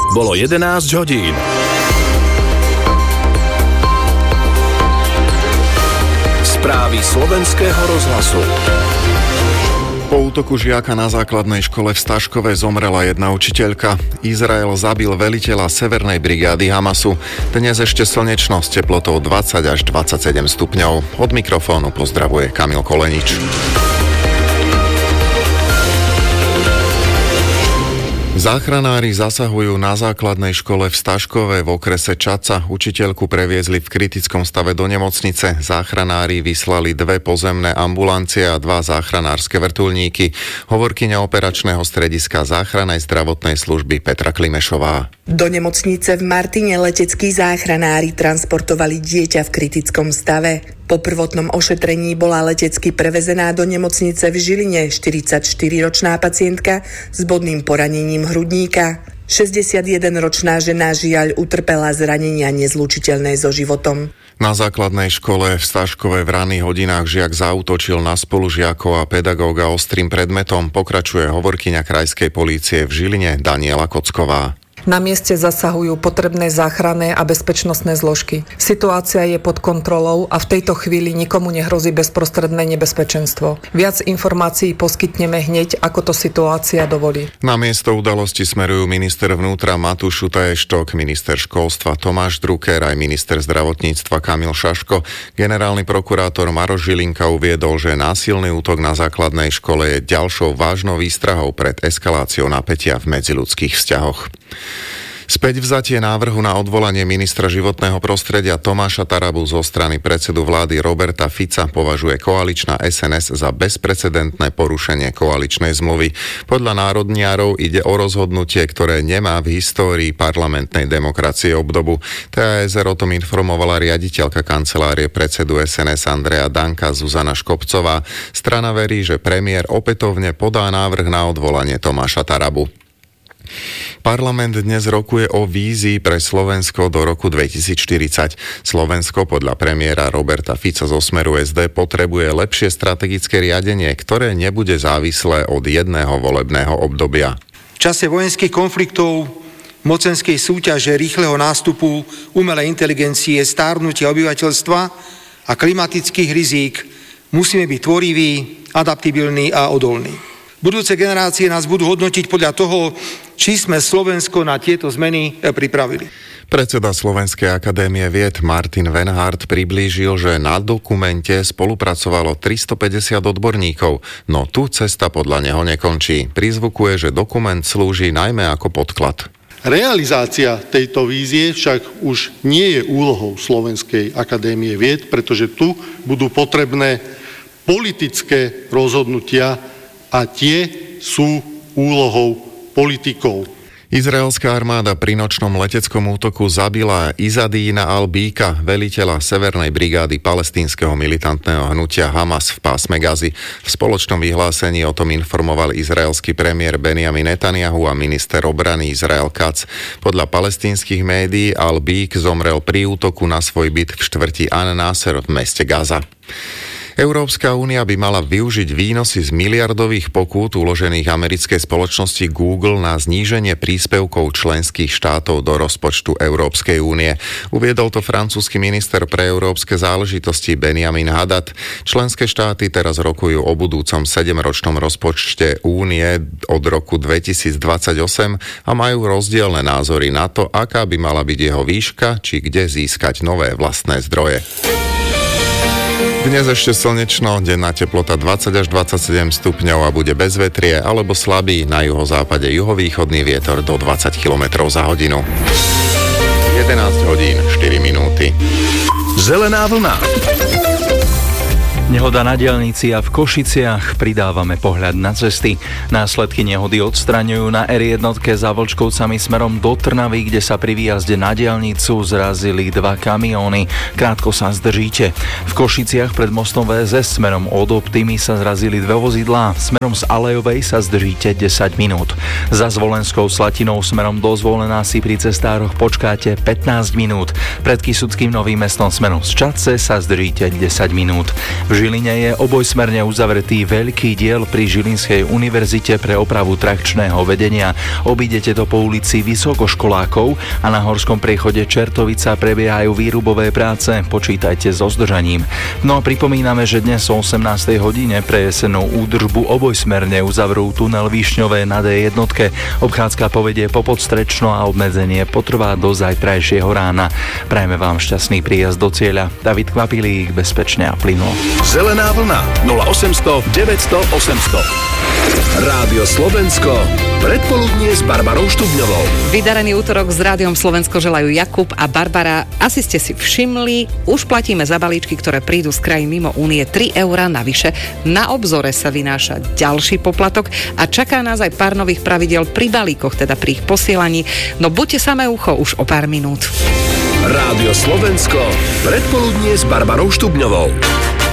Bolo 11 hodín. Správy slovenského rozhlasu. Po útoku žiaka na základnej škole v Staškove zomrela jedna učiteľka. Izrael zabil veliteľa Severnej brigády Hamasu. Dnes ešte slnečno s teplotou 20 až 27 stupňov. Od mikrofónu pozdravuje Kamil Kolenič. Záchranári zasahujú na základnej škole v Staškove v okrese Čaca. Učiteľku previezli v kritickom stave do nemocnice. Záchranári vyslali 2 pozemné ambulancie a 2 záchranárske vrtuľníky. Hovorkyňa operačného strediska záchrannej zdravotnej služby Petra Klimešová. Do nemocnice v Martine leteckí záchranári transportovali dieťa v kritickom stave. Po prvotnom ošetrení bola letecky prevezená do nemocnice v Žiline 44-ročná pacientka s bodným poranením hrudníka. 61-ročná žena žiaľ utrpela zranenia nezlučiteľné so životom. Na základnej škole v Staškove v ranných hodinách žiak zaútočil na spolužiakov a pedagóga ostrým predmetom, pokračuje hovorkyňa krajskej polície v Žiline Daniela Kocková. Na mieste zasahujú potrebné záchranné a bezpečnostné zložky. Situácia je pod kontrolou a v tejto chvíli nikomu nehrozí bezprostredné nebezpečenstvo. Viac informácií poskytneme hneď, ako to situácia dovolí. Na miesto udalosti smerujú minister vnútra Matúš Šutaj-Štok, minister školstva Tomáš Drucker aj minister zdravotníctva Kamil Šaško. Generálny prokurátor Maroš Žilinka uviedol, že násilný útok na základnej škole je ďalšou vážnou výstrahou pred eskaláciou napätia v medziľudských vzťahoch. Späť vzatie návrhu na odvolanie ministra životného prostredia Tomáša Tarabu zo strany predsedu vlády Roberta Fica považuje koaličná SNS za bezprecedentné porušenie koaličnej zmluvy. Podľa národniarov ide o rozhodnutie, ktoré nemá v histórii parlamentnej demokracie obdobu. TASR o tom informovala riaditeľka kancelárie predsedu SNS Andreja Danka Zuzana Škopcová. Strana verí, že premiér opätovne podá návrh na odvolanie Tomáša Tarabu. Parlament dnes rokuje o vízii pre Slovensko do roku 2040. Slovensko podľa premiéra Roberta Fica zo Smeru SD potrebuje lepšie strategické riadenie, ktoré nebude závislé od jedného volebného obdobia. V čase vojenských konfliktov, mocenskej súťaže, rýchleho nástupu umelej inteligencie, stárnutia obyvateľstva a klimatických rizík musíme byť tvoriví, adaptibilní a odolní. Budúce generácie nás budú hodnotiť podľa toho, či sme Slovensko na tieto zmeny pripravili. Predseda Slovenskej akadémie vied Martin Venhart priblížil, že na dokumente spolupracovalo 350 odborníkov, no tu cesta podľa neho nekončí. Prizvukuje, že dokument slúži najmä ako podklad. Realizácia tejto vízie však už nie je úlohou Slovenskej akadémie vied, pretože tu budú potrebné politické rozhodnutia a tie sú úlohou politikov. Izraelská armáda pri nočnom leteckom útoku zabila Izadína al-Bíka, veliteľa Severnej brigády palestínskeho militantného hnutia Hamas v pásme Gazy. V spoločnom vyhlásení o tom informoval izraelský premiér Benjamin Netanjahu a minister obrany Izrael Katz. Podľa palestínskych médií al-Bík zomrel pri útoku na svoj byt v štvrti An-Nasser v meste Gaza. Európska únia by mala využiť výnosy z miliardových pokút uložených americkej spoločnosti Google na zníženie príspevkov členských štátov do rozpočtu Európskej únie. Uviedol to francúzsky minister pre európske záležitosti Benjamin Haddad. Členské štáty teraz rokujú o budúcom 7-ročnom rozpočte únie od roku 2028 a majú rozdielne názory na to, aká by mala byť jeho výška, či kde získať nové vlastné zdroje. Dnes ešte slnečno, denná teplota 20 až 27 stupňov a bude bezvetrie alebo slabý, na juhozápade juhovýchodný vietor do 20 km za hodinu. 11 hodín 4 minúty. Zelená vlna. Nehoda na diaľnici a v Košiciach, pridávame pohľad na cesty. Následky nehody odstraňujú na R1 za Vlčkovcami smerom do Trnavy, kde sa pri výjazde na diaľnicu zrazili 2 kamióny. Krátko sa zdržíte. V Košiciach pred mostom VSS smerom od Optimy sa zrazili 2 vozidlá. Smerom z Alejovej sa zdržíte 10 minút. Za Zvolenskou Slatinou smerom do Zvolená si pri cestároch počkáte 15 minút. Pred Kysuckým Novým Mestom smerom z Čadce sa zdržíte 10 minút. V Žiline je obojsmerne uzavretý veľký diel pri Žilinskej univerzite pre opravu trakčného vedenia. Obídete to po ulici vysokoškolákov a na horskom priechode Čertovica prebiehajú výrubové práce. Počítajte so zdržaním. No a pripomíname, že dnes o 18. hodine pre jesennú údržbu obojsmerne uzavrú tunel Višňové na D1. Obchádzka povedie po Podstrečno a obmedzenie potrvá do zajtrajšieho rána. Prajeme vám šťastný príjazd do cieľa. David Kvapilík, bezpečne a plynulo. Zelená vlna 0800 900 800. Rádio Slovensko. Predpoludnie s Barbarou Štubňovou. Vydarený útorok s Rádiom Slovensko želajú Jakub a Barbara. Asi ste si všimli, už platíme za balíčky, ktoré prídu z krajín mimo únie 3 € navyše. Na obzore sa vynáša ďalší poplatok a čaká nás aj pár nových pravidiel pri balíkoch, teda pri ich posielaní. No buďte samé ucho už o pár minút. Rádio Slovensko. Predpoludnie s Barbarou Štubňovou.